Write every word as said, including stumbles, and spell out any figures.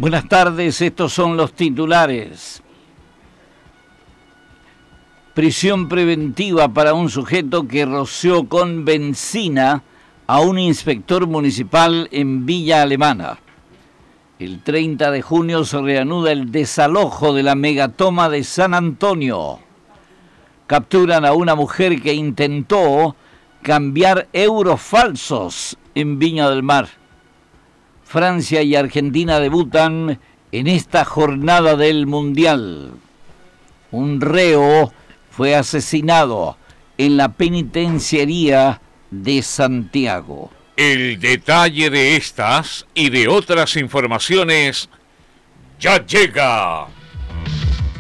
Buenas tardes, estos son los titulares. Prisión preventiva para un sujeto que roció con benzina a un inspector municipal en Villa Alemana. El treinta de junio se reanuda el desalojo de la megatoma de San Antonio. Capturan a una mujer que intentó cambiar euros falsos en Viña del Mar. Francia y Argentina debutan en esta jornada del Mundial. Un reo fue asesinado en la penitenciaría de Santiago. El detalle de estas y de otras informaciones ya llega.